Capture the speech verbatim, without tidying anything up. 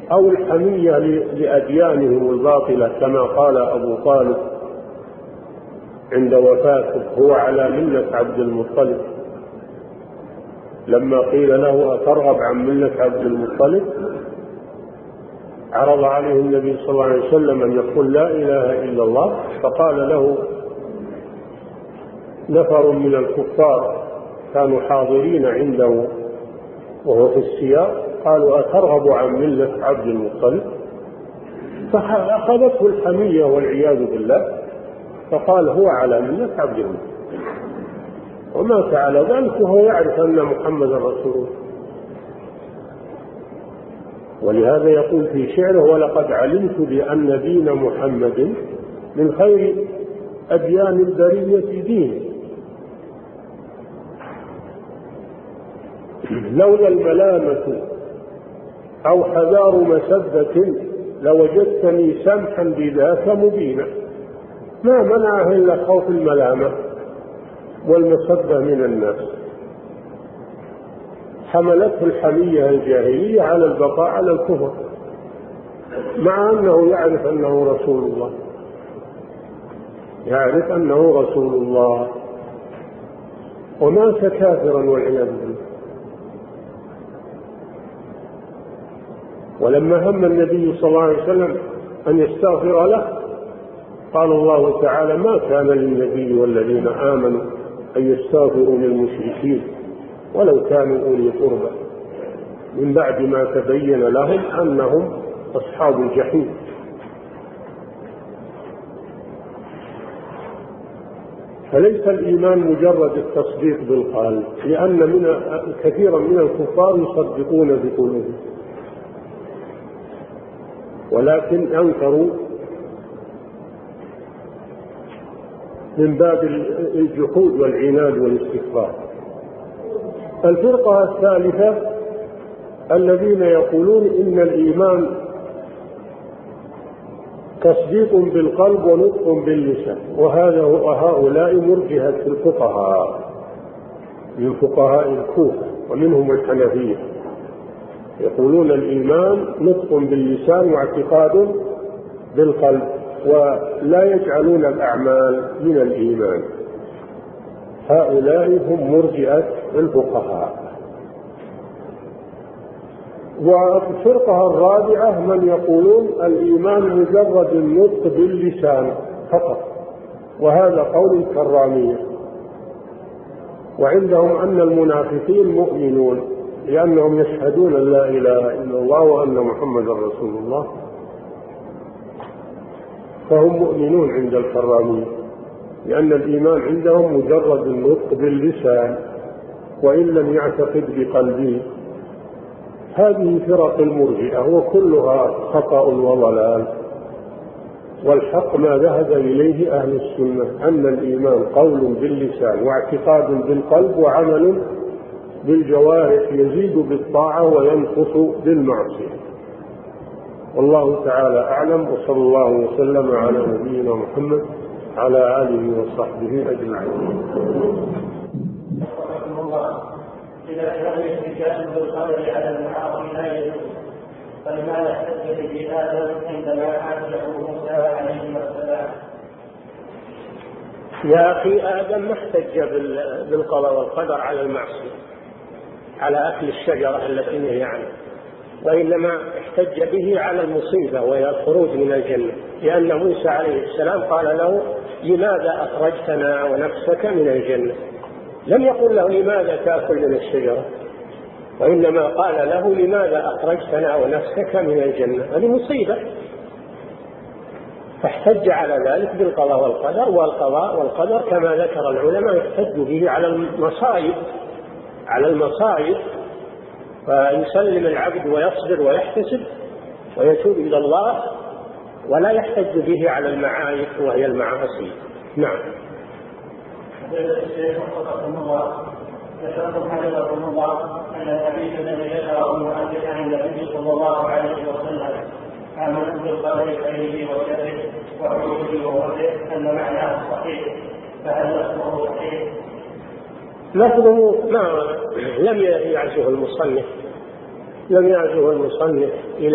أو الحمية لأديانهم الباطلة كما قال أبو طالب عند وفاته هو على ملة عبد المطلب، لما قيل له أترغب عن ملة عبد المطلب عرض عليه النبي صلى الله عليه وسلم أن يقول لا إله إلا الله، فقال له نفر من الكفار كانوا حاضرين عنده وهو في السياق قالوا أترغب عن ملة عبد المطلب، فأخذته الحمية والعياذ بالله فقال هو على ملة عبد المطلب، ومات على ذلك وهو يعرف أن محمد رسول الله. ولهذا يقول في شعره ولقد علمت بأن دين محمد من خير أديان البرية دين، لولا الملامة أو حذار مسبة لوجدتني سمحا بذاك مبينا. ما منعه إلا خوف الملامة والمسبة من الناس، حملته الحمية الجاهلية على البقاء على الكفر مع أنه يعرف أنه رسول الله، يعرف أنه رسول الله ومات كافرا والعياذ بالله. ولما هم النبي صلى الله عليه وسلم أن يستغفر له قال الله تعالى ما كان للنبي والذين آمنوا أن يستغفروا للمشركين ولو كانوا أولي قربى من بعد ما تبين لهم أنهم أصحاب الجحيم. فليس الإيمان مجرد التصديق بالقلب، لأن من كثيرا من الكفار يصدقون بقلوبهم ولكن أنكروا من باب الجحود والعناد والاستكبار. الفرقة الثالثة الذين يقولون إن الإيمان تصديق بالقلب ونطق باللسان، وهذا وهؤلاء مرجئة الفقهاء من فقهاء الكوفة ومنهم الحنفية، يقولون الإيمان نطق باللسان واعتقاد بالقلب ولا يجعلون الأعمال من الإيمان. هؤلاء هم مرجئة الفقهاء. والفرقة الرابعة من يقولون الإيمان مجرد النطق باللسان فقط، وهذا قول الكرامية، وعندهم أن المنافقين مؤمنون لأنهم يشهدون أن لا إله إلا الله وأن محمد رسول الله، فهم مؤمنون عند الكرامية لأن الإيمان عندهم مجرد النطق باللسان وإن لم يعتقد بقلبه. هذه فرق المرجئة وكلها خطأ وضلال، والحق ما ذهب إليه أهل السنة أن الإيمان قول باللسان واعتقاد بالقلب وعمل بالجوارح يزيد بالطاعة وينقص بالمعصية. والله تعالى أعلم، وصلى الله وسلم على نبينا محمد على آله وصحبه أجمعين. إذا كان الاحتجاج بالقدر على المعاصي لا يجوز، فلماذا احتج به آدم عندما حاجه موسى عليه السلام؟ يا أخي آدم ما احتج بالقضاء والقدر على المعصية، على أكل الشجرة التي نهي عنها، وإنما احتج به على المصيبة وهي الخروج من الجنة، لأن موسى عليه السلام قال له لماذا أخرجتنا ونفسك من الجنة؟ لم يقل له لماذا تأكل من الشجرة، وإنما قال له لماذا أخرجتنا ونفسك من الجنة؟ هذه مصيبة، فاحتج على ذلك بالقضاء والقدر. والقضاء والقدر كما ذكر العلماء يحتج به على المصائب، على المصائب، فيسلم العبد ويصبر ويحتسب ويتوب إلى الله، ولا يحتج به على المعايب وهي المعاصي. نعم. ذكرتم حفظكم الله أن الحديث الذي ذكره المؤلف عن النبي صلى الله عليه وسلم آمنت بالقدر خيره وشره وحدوده ووجهه أن معناه صحيح، فهل لفظه صحيح؟ لفظه ما لم يعزه المصنف، لم يعزه المصنف إلى